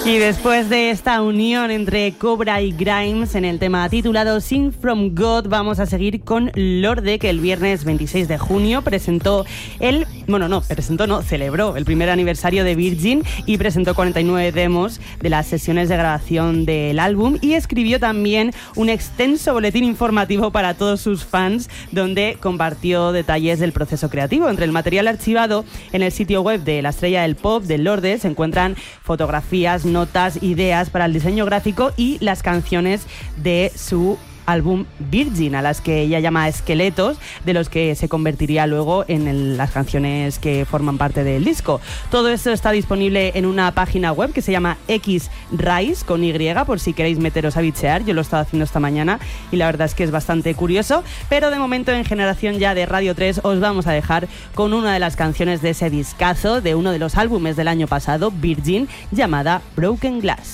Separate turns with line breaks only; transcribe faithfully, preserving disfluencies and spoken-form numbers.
Y después de esta unión entre Cobra y Grimes en el tema titulado Sing From God, vamos a seguir con Lorde, que el viernes veintiséis de junio presentó el... Bueno, no, presentó no, celebró el primer aniversario de Virgin y presentó cuarenta y nueve demos de las sesiones de grabación del álbum y escribió también un extenso boletín informativo para todos sus fans donde compartió detalles del proceso creativo. Entre el material archivado en el sitio web de la estrella del pop de Lorde se encuentran fotografías, notas, ideas para el diseño gráfico y las canciones de su álbum Virgin, a las que ella llama esqueletos, de los que se convertiría luego en el, las canciones que forman parte del disco. Todo esto está disponible en una página web que se llama X-Rise, con Y, por si queréis meteros a bichear. Yo lo he estado haciendo esta mañana y la verdad es que es bastante curioso, pero de momento en Generación Ya de Radio tres os vamos a dejar con una de las canciones de ese discazo, de uno de los álbumes del año pasado, Virgin, llamada Broken Glass.